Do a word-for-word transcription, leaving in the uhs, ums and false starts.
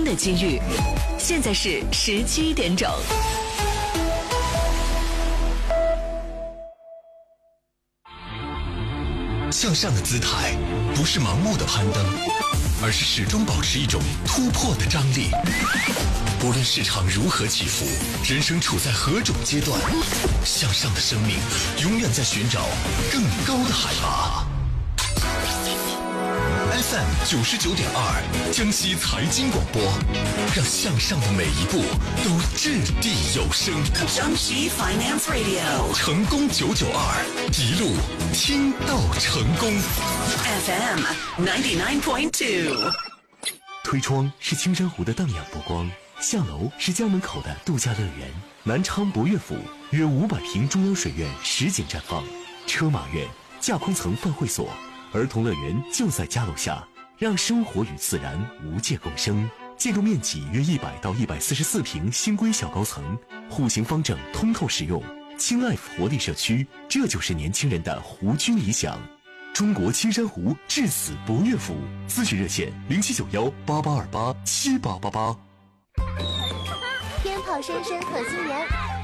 的机遇。现在是十七点整。 向上的姿态不是盲目的攀登，而是始终保持一种突破的张力。无论市场如何起伏，人生处在何种阶段，向上的生命永远在寻找更高的海拔。F M 九十九点二，江西财经广播，让向上的每一步都掷地有声。 江西 Finance Radio， 成功九九二，一路听到成功。 F M ninety nine point two。 推窗是青山湖的荡漾波光，下楼是家门口的度假乐园。南昌博悦府约五百平中央水院实景绽放，车马院、架空层饭会所。儿童乐园就在家楼下，让生活与自然无界共生。建筑面积约一百到一百四十四平，新规小高层，户型方正，通透实用。轻 life 活力社区，这就是年轻人的湖居理想。中国青山湖至此博悦府，咨询热线零七九幺八八二八七八八八。 鞭炮声声贺新年，